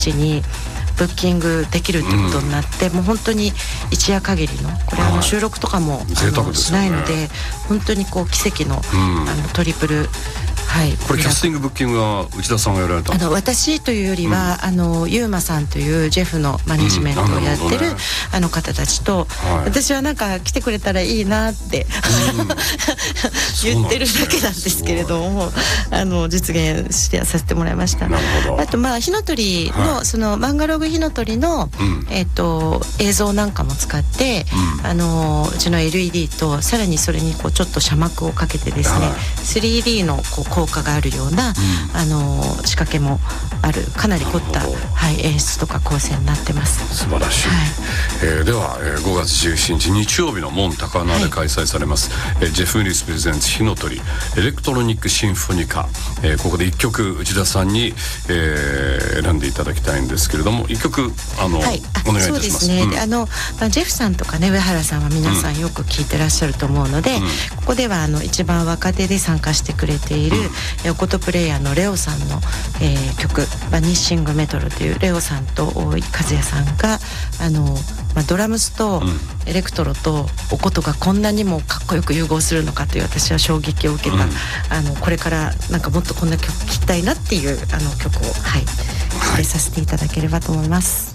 にブッキングできるってことになって、もう本当に一夜限りのこれ収録とかもしないので、本当にこう奇跡のトリプル。はい、 これキャスティングブッキングは内田さんがやられた私というよりは、ユーマさんというジェフのマネジメントをやってる、方たちと、私はなんか来てくれたらいいなって言ってるだけなんですけれども、実現してさせてもらいました。あと火の鳥の、そのマンガログ火の鳥の、映像なんかも使って、うちの LED とさらにそれにこうちょっと遮膜をかけてですね、3D のこう効果があるような、仕掛けもある、かなり凝った、演出とか構成になってます。 素晴らしい、では、5月17日日曜日の門高輪で開催されます、ジェフ・ウィリスプレゼンツ火の鳥エレクトロニックシンフォニカ、ここで1曲内田さんに、選んでいただきたいんですけれども、1曲お願いいたします。 そうですね、ジェフさんとかね、上原さんは皆さんよく聴いてらっしゃると思うので、ここでは一番若手で参加してくれている、おことプレイヤーのレオさんの、曲バニッシングメトロというレオさんと大井和也さんがドラムスとエレクトロとおことがこんなにもかっこよく融合するのかという、私は衝撃を受けた、これからなんかもっとこんな曲聴きたいなっていう曲を、入れさせていただければと思います。